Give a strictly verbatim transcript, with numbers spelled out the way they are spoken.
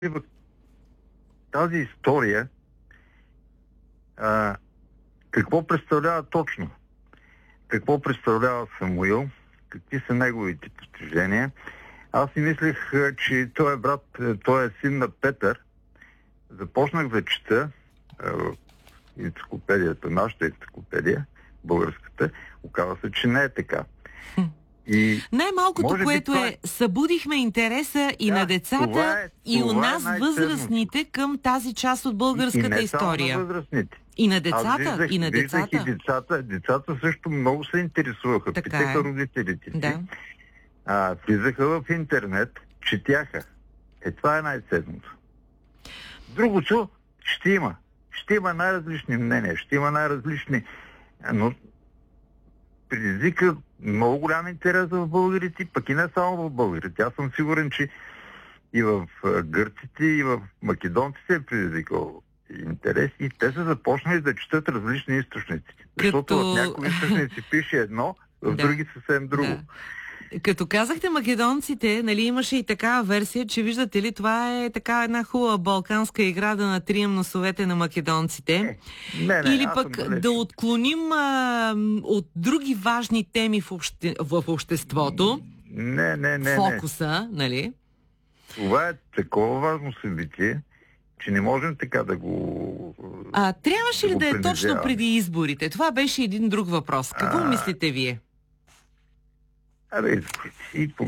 в тази история а, какво представлява точно? Какво представлява Самуил? Какви са неговите постижения? Аз си мислех, че той е брат, той е син на Петър. Започнах да чета в енциклопедията, нашата енциклопедия, българската. Оказва се, че не е така. И най-малкото, което това... е, събудихме интереса и да, на децата, това е, и у нас е възрастните към тази част от българската и не история. Само на възрастните. И на децата, виждах, и на децата. И децата. Децата също много се интересуваха. Така питаха е. родителите си. Да. А, влизаха в интернет, четяха. Е, това е най-ценното. Другото ще има. Ще има най-различни мнения, ще има най-различни... Но предизвика много голям интерес в българите, пък и не само в българите. Аз съм сигурен, че и в гърците, и в македонците е предизвикал интерес и те са започнали да четат различни източници. Защото Като... в някои източници пише едно, в да. други съвсем друго. Да. Като казахте македонците, нали, имаше и такава версия, че виждате ли, това е така една хубава балканска игра да натрием носовете на македонците. Не, не, Или пък да отклоним а, от други важни теми в, обще, в обществото. Не, не, не. Фокуса, не. Нали? Това е такова важно събитие, че не можем така да го... А трябваше да ли да е принизяваме. точно преди изборите? Това беше един друг въпрос. Какво а... мислите вие? Абе, и